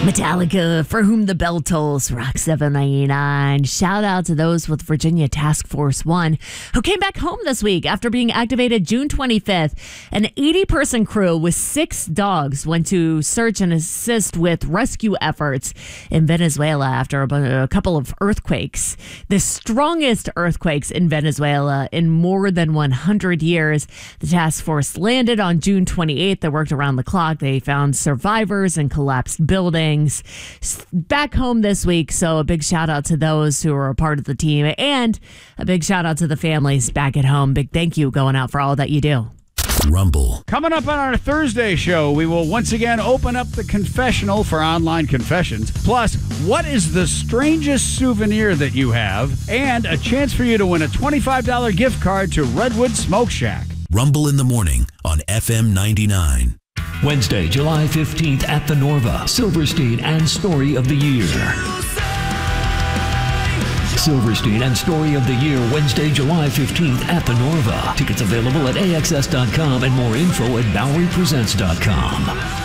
Metallica, For Whom the Bell Tolls, Rock 799. Shout out to those with Virginia Task Force 1 who came back home this week after being activated June 25th. An 80-person crew with 6 dogs went to search and assist with rescue efforts in Venezuela after a couple of earthquakes. The strongest earthquakes in Venezuela in more than 100 years. The task force landed on June 28th. They worked around the clock. They found survivors and collapsed buildings back home this week. So a big shout out to those who are a part of the team and a big shout out to the families back at home. Big thank you going out for all that you do. Rumble. Coming up on our Thursday show, we will once again open up the confessional for online confessions. Plus, what is the strangest souvenir that you have? And a chance for you to win a $25 gift card to Redwood Smoke Shack. Rumble in the morning on FM 99. Wednesday, July 15th at the Norva. Silverstein and Story of the Year. Silverstein and Story of the Year, Wednesday, July 15th at the Norva. Tickets available at AXS.com and more info at BoweryPresents.com.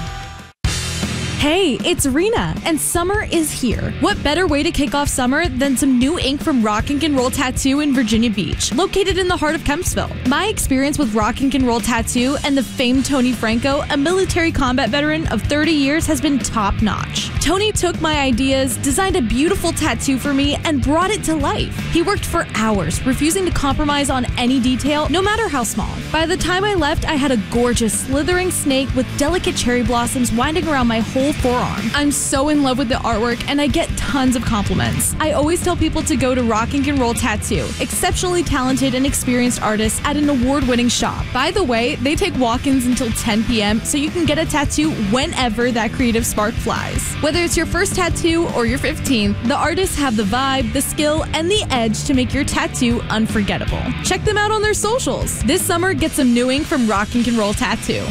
Hey, it's Rena, and summer is here. What better way to kick off summer than some new ink from Rock Ink and Roll Tattoo in Virginia Beach, located in the heart of Kempsville. My experience with Rock Ink and Roll Tattoo and the famed Tony Franco, a military combat veteran of 30 years, has been top-notch. Tony took my ideas, designed a beautiful tattoo for me, and brought it to life. He worked for hours, refusing to compromise on any detail, no matter how small. By the time I left, I had a gorgeous, slithering snake with delicate cherry blossoms winding around my whole forearm. I'm so in love with the artwork, and I get tons of compliments. I always tell people to go to Rock Ink and Roll Tattoo, exceptionally talented and experienced artists at an award-winning shop. By the way, they take walk-ins until 10 p.m., so you can get a tattoo whenever that creative spark flies. Whether it's your first tattoo or your 15th, the artists have the vibe, the skill, and the edge to make your tattoo unforgettable. Check them out on their socials. This summer, get some new ink from Rock Ink and Roll Tattoo.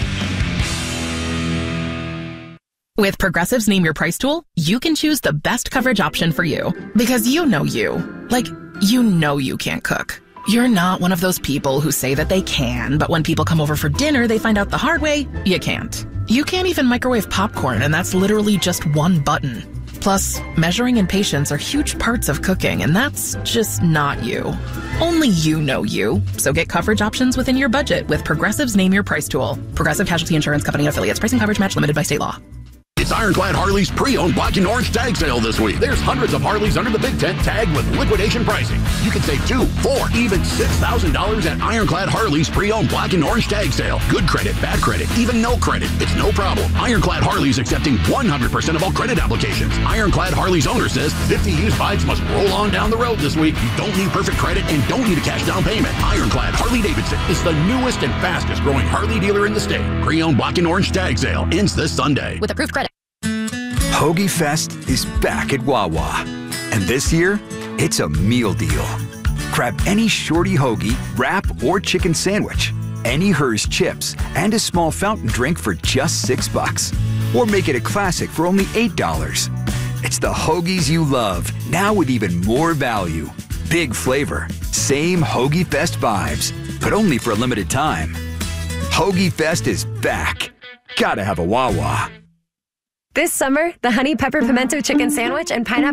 With Progressive's Name Your Price tool, you can choose the best coverage option for you. Because you know you. Like, you know you can't cook. You're not one of those people who say that they can, but when people come over for dinner, they find out the hard way, you can't. You can't even microwave popcorn, and that's literally just one button. Plus, measuring and patience are huge parts of cooking, and that's just not you. Only you know you. So get coverage options within your budget with Progressive's Name Your Price tool. Progressive Casualty Insurance Company and Affiliates. Pricing coverage match limited by state law. It's Ironclad Harley's pre-owned black and orange tag sale this week. There's hundreds of Harleys under the big tent tagged with liquidation pricing. You can save $2,000, $4,000, even $6,000 at Ironclad Harley's pre-owned black and orange tag sale. Good credit, bad credit, even no credit. It's no problem. Ironclad Harley's accepting 100% of all credit applications. Ironclad Harley's owner says 50 used bikes must roll on down the road this week. You don't need perfect credit and don't need a cash down payment. Ironclad Harley-Davidson is the newest and fastest growing Harley dealer in the state. Pre-owned black and orange tag sale ends this Sunday. With approved credit. Hoagie Fest is back at Wawa. And this year, it's a meal deal. Grab any shorty hoagie, wrap, or chicken sandwich, any Hers chips, and a small fountain drink for just $6. Or make it a classic for only $8. It's the hoagies you love, now with even more value. Big flavor, same Hoagie Fest vibes, but only for a limited time. Hoagie Fest is back. Gotta have a Wawa. This summer, the Honey Pepper Pimento Chicken Sandwich and Pineapple